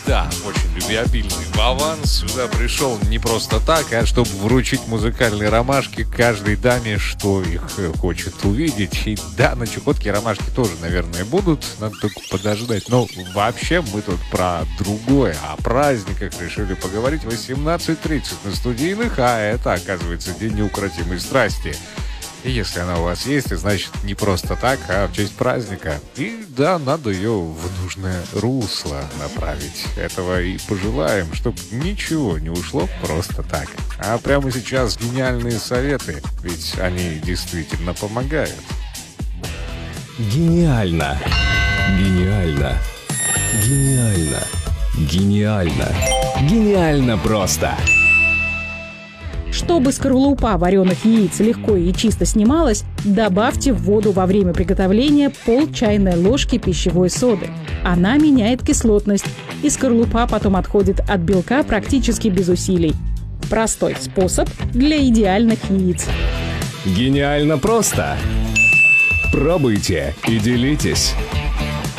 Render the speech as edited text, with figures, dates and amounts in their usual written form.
Да, очень любвеобильный Вован сюда пришел не просто так, а чтобы вручить музыкальные ромашки каждой даме, что их хочет увидеть. И да, на Чукотке ромашки тоже, наверное, будут, надо только подождать. Но вообще мы тут про другое, о праздниках решили поговорить. 18:30 на студийных, а это, оказывается, День неукротимой страсти. И если она у вас есть, значит не просто так, а в честь праздника. И да, надо ее в нужное русло направить. Этого и пожелаем, чтобы ничего не ушло просто так. А прямо сейчас гениальные советы, ведь они действительно помогают. Гениально. Гениально. Гениально. Гениально. Гениально просто. Чтобы скорлупа вареных яиц легко и чисто снималась, добавьте в воду во время приготовления пол чайной ложки пищевой соды. Она меняет кислотность, и скорлупа потом отходит от белка практически без усилий. Простой способ для идеальных яиц. Гениально просто. Пробуйте и делитесь.